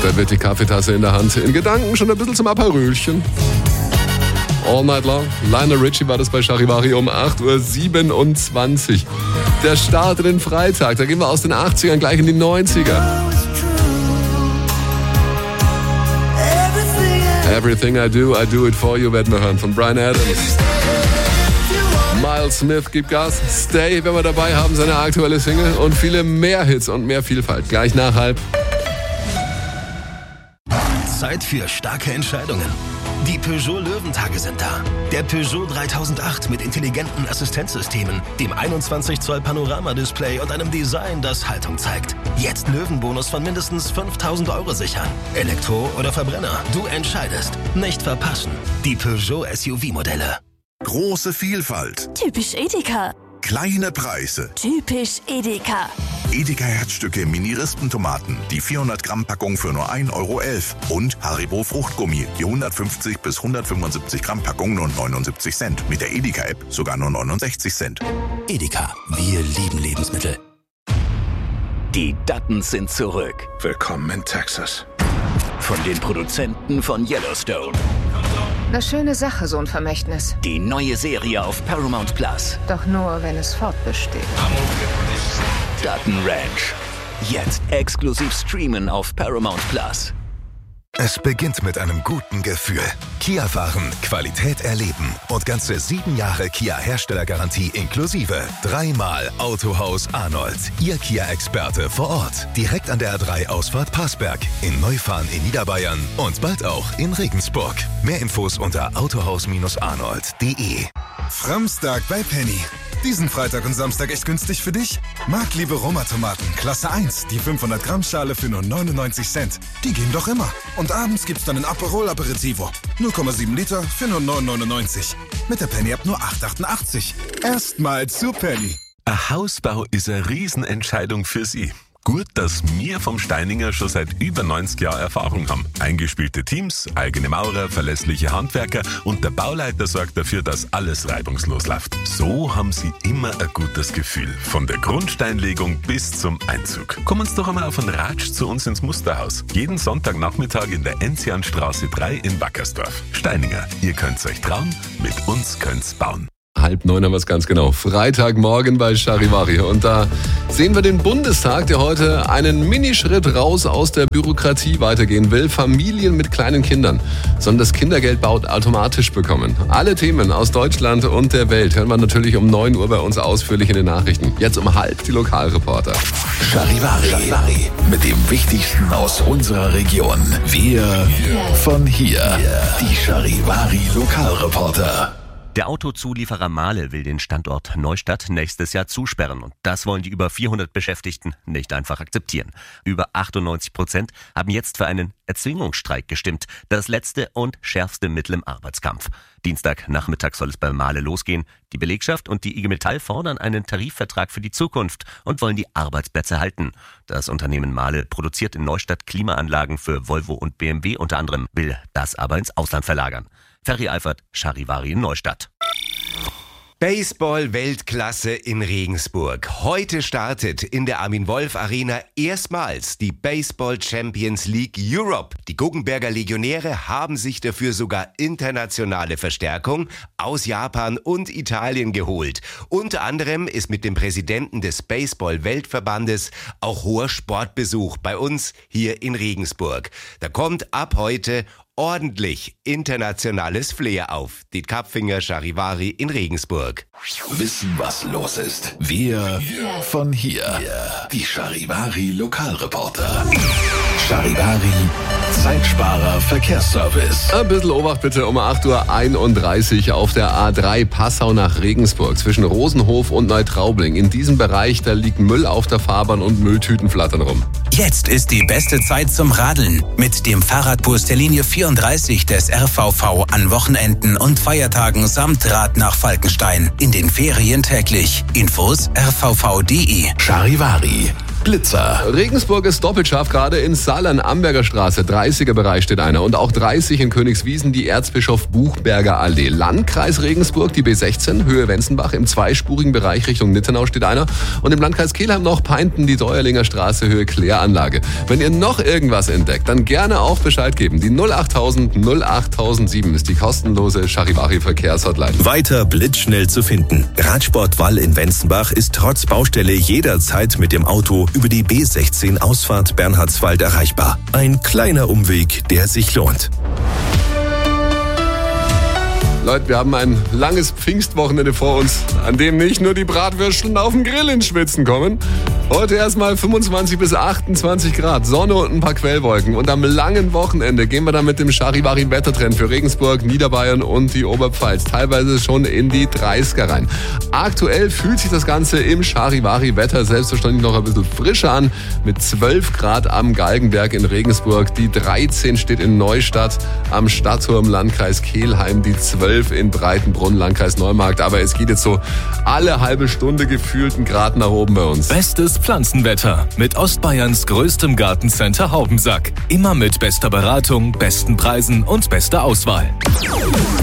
Da wird die Kaffeetasse in der Hand. In Gedanken schon ein bisschen zum Aperölchen. All Night Long. Lionel Richie war das bei Charivari um 8.27 Uhr. Der Start in den Freitag. Da gehen wir aus den 80ern gleich in die 90er. Everything I do it for you, werden wir hören von Bryan Adams. Miles Smith gibt Gas. Stay, wenn wir dabei haben, seine aktuelle Single. Und viele mehr Hits und mehr Vielfalt. Gleich nach 12:30. Zeit für starke Entscheidungen. Die Peugeot Löwentage sind da. Der Peugeot 3008 mit intelligenten Assistenzsystemen, dem 21 Zoll Panoramadisplay und einem Design, das Haltung zeigt. Jetzt Löwenbonus von mindestens 5.000 € sichern. Elektro oder Verbrenner, du entscheidest. Nicht verpassen. Die Peugeot SUV-Modelle. Große Vielfalt. Typisch Edeka. Kleine Preise. Typisch Edeka. Edeka Herzstücke Mini-Rispentomaten, die 400-Gramm-Packung für nur 1,11 € und Haribo Fruchtgummi, die 150 bis 175 Gramm Packung nur 79 Cent. Mit der Edeka-App sogar nur 69 Cent. Edeka, wir lieben Lebensmittel. Die Duttons sind zurück. Willkommen in Texas. Von den Produzenten von Yellowstone. Eine schöne Sache, so ein Vermächtnis. Die neue Serie auf Paramount Plus. Doch nur, wenn es fortbesteht. Dutton Ranch. Jetzt exklusiv streamen auf Paramount Plus. Es beginnt mit einem guten Gefühl. Kia fahren, Qualität erleben und ganze 7 Jahre Kia-Herstellergarantie inklusive. 3-mal Autohaus Arnold. Ihr Kia-Experte vor Ort. Direkt an der A3-Ausfahrt Passberg. In Neufahren in Niederbayern und bald auch in Regensburg. Mehr Infos unter autohaus-arnold.de. Framstag bei Penny. Diesen Freitag und Samstag echt günstig für dich? Marktliebe Roma-Tomaten, Klasse 1, die 500-Gramm-Schale für nur 99 Cent. Die gehen doch immer. Und abends gibt's dann ein Aperol Aperitivo. 0,7 Liter für nur 9,99. Mit der Penny-App nur 8,88. Erstmal zu Penny. Ein Hausbau ist eine Riesenentscheidung für Sie. Gut, dass wir vom Steininger schon seit über 90 Jahren Erfahrung haben. Eingespielte Teams, eigene Maurer, verlässliche Handwerker und der Bauleiter sorgt dafür, dass alles reibungslos läuft. So haben Sie immer ein gutes Gefühl. Von der Grundsteinlegung bis zum Einzug. Kommen Sie doch einmal auf einen Ratsch zu uns ins Musterhaus. Jeden Sonntagnachmittag in der Enzianstraße 3 in Wackersdorf. Steininger, ihr könnt's euch trauen, mit uns könnt's bauen. 8:30 haben wir es ganz genau. Freitagmorgen bei Charivari. Und da sehen wir den Bundestag, der heute einen Minischritt raus aus der Bürokratie weitergehen will. Familien mit kleinen Kindern sollen das Kindergeld automatisch bekommen. Alle Themen aus Deutschland und der Welt hören wir natürlich um 9 Uhr bei uns ausführlich in den Nachrichten. Jetzt um 12:30 die Lokalreporter. Charivari. Mit dem Wichtigsten aus unserer Region. Wir von hier. Die Charivari Lokalreporter. Der Autozulieferer Mahle will den Standort Neustadt nächstes Jahr zusperren. Und das wollen die über 400 Beschäftigten nicht einfach akzeptieren. Über 98% haben jetzt für einen Erzwingungsstreik gestimmt. Das letzte und schärfste Mittel im Arbeitskampf. Dienstagnachmittag soll es bei Mahle losgehen. Die Belegschaft und die IG Metall fordern einen Tarifvertrag für die Zukunft und wollen die Arbeitsplätze halten. Das Unternehmen Mahle produziert in Neustadt Klimaanlagen für Volvo und BMW unter anderem, will das aber ins Ausland verlagern. Ferry Eifert, Charivari in Neustadt. Baseball-Weltklasse in Regensburg. Heute startet in der Armin-Wolf-Arena erstmals die Baseball Champions League Europe. Die Guggenberger Legionäre haben sich dafür sogar internationale Verstärkung aus Japan und Italien geholt. Unter anderem ist mit dem Präsidenten des Baseball-Weltverbandes auch hoher Sportbesuch bei uns hier in Regensburg. Da kommt ab heute ordentlich internationales Flair auf. Die Kapfinger Charivari in Regensburg. Wissen, was los ist. Wir von hier. Die Charivari Lokalreporter. Charivari Zeitsparer Verkehrsservice. Ein bisschen Obacht bitte um 8:31 Uhr auf der A3 Passau nach Regensburg zwischen Rosenhof und Neutraubling. In diesem Bereich, da liegt Müll auf der Fahrbahn und Mülltüten flattern rum. Jetzt ist die beste Zeit zum Radeln mit dem Fahrradbus der Linie 34 des RVV an Wochenenden und Feiertagen samt Rad nach Falkenstein. In den Ferien täglich. Infos rvv.de. Charivari. Blitzer. Regensburg ist doppelt scharf, gerade in Saarland, Amberger Straße, 30er Bereich steht einer. Und auch 30 in Königswiesen, die Erzbischof Buchberger Allee. Landkreis Regensburg, die B16, Höhe Wenzenbach, im zweispurigen Bereich Richtung Nittenau steht einer. Und im Landkreis Kelheim noch Peinten, die Deuerlinger Straße, Höhe Kläranlage. Wenn ihr noch irgendwas entdeckt, dann gerne auch Bescheid geben. Die 08000 08007 ist die kostenlose Charivari-Verkehrshotline. Weiter blitzschnell zu finden. Radsport Wall in Wenzenbach ist trotz Baustelle jederzeit mit dem Auto über die B16 Ausfahrt Bernhardswald erreichbar. Ein kleiner Umweg, der sich lohnt. Leute, wir haben ein langes Pfingstwochenende vor uns, an dem nicht nur die Bratwürsteln auf dem Grill ins Schwitzen kommen. Heute erstmal 25 bis 28 Grad, Sonne und ein paar Quellwolken. Und am langen Wochenende gehen wir dann mit dem Charivari-Wettertrend für Regensburg, Niederbayern und die Oberpfalz. Teilweise schon in die 30er rein. Aktuell fühlt sich das Ganze im Charivari-Wetter selbstverständlich noch ein bisschen frischer an. Mit 12 Grad am Galgenberg in Regensburg. Die 13 steht in Neustadt am Stadtturm, Landkreis Kelheim. Die 12 in Breitenbrunn, Landkreis Neumarkt. Aber es geht jetzt so alle halbe Stunde gefühlt einen Grad nach oben bei uns. Bestes Pflanzenwetter mit Ostbayerns größtem Gartencenter Haubensack. Immer mit bester Beratung, besten Preisen und bester Auswahl.